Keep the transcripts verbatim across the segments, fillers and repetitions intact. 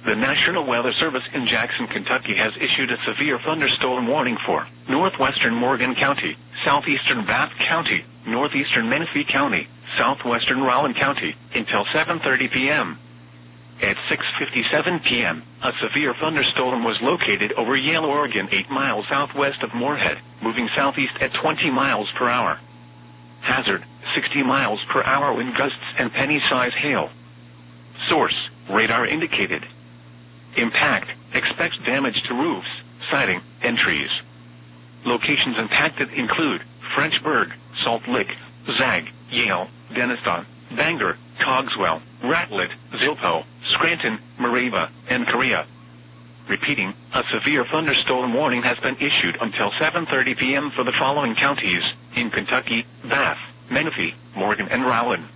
The National Weather Service in Jackson, Kentucky has issued a severe thunderstorm warning for northwestern Morgan County, southeastern Bath County, northeastern Menifee County, southwestern Rowan County, until seven thirty p m At six fifty-seven p m, a severe thunderstorm was located over Yale, Oregon, eight miles southwest of Moorhead, moving southeast at twenty miles per hour. Hazard, sixty miles per hour wind gusts and penny-size hail. Source, radar indicated. Impact, expects damage to roofs, siding, and trees. Locations impacted include Frenchburg, Salt Lick, Zag, Yale, Denniston, Bangor, Cogswell, Ratlet, Zilpo, Scranton, Mareva, and Korea. Repeating, a severe thunderstorm warning has been issued until seven thirty p m for the following counties in Kentucky: Bath, Menifee, Morgan, and Rowan.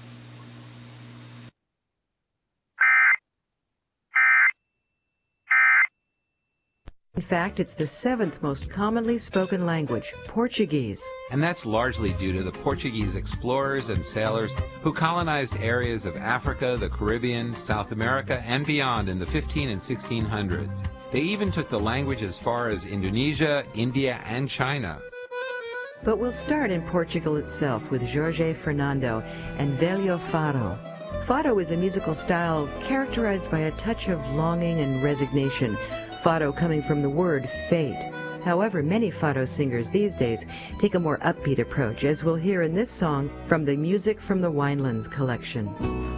In fact, it's the seventh most commonly spoken language, Portuguese. And that's largely due to the Portuguese explorers and sailors who colonized areas of Africa, the Caribbean, South America, and beyond in the fifteen and sixteen hundreds. They even took the language as far as Indonesia, India, and China. But we'll start in Portugal itself with Jorge Fernando and Velho Fado. Fado is a musical style characterized by a touch of longing and resignation, Fado coming from the word fate. However, many Fado singers these days take a more upbeat approach, as we'll hear in this song from the Music from the Winelands collection.